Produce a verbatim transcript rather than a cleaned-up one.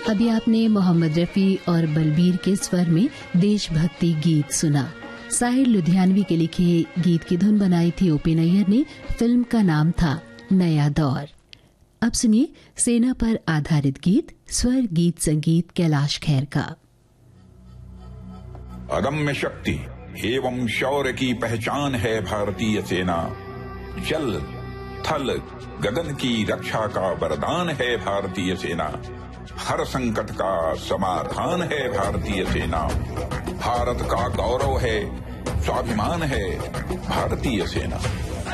अभी आपने मोहम्मद रफी और बलबीर के स्वर में देशभक्ति गीत सुना। साहिर लुधियानवी के लिखे गीत की धुन बनाई थी ओपी नैयर ने। फिल्म का नाम था नया दौर। अब सुनिए सेना पर आधारित गीत, स्वर गीत संगीत कैलाश खेर का। अदम्य शक्ति एवं शौर्य की पहचान है भारतीय सेना। जल थल गगन की रक्षा का वरदान है भारतीय सेना। हर संकट का समाधान है भारतीय सेना। भारत का गौरव है, स्वाभिमान है भारतीय सेना।